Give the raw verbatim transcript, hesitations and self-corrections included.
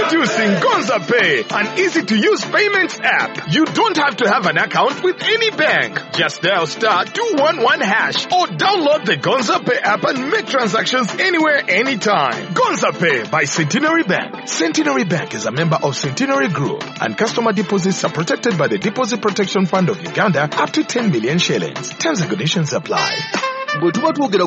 Introducing Gonza Pay, an easy-to-use payments app. You don't have to have an account with any bank. Just dial star two one one hash or download the Gonza Pay app and make transactions anywhere, anytime. Gonza Pay by Centenary Bank. Centenary Bank is a member of Centenary Group, and customer deposits are protected by the Deposit Protection Fund of Uganda up to ten million shillings. Terms and conditions apply. Bwe tuba twogera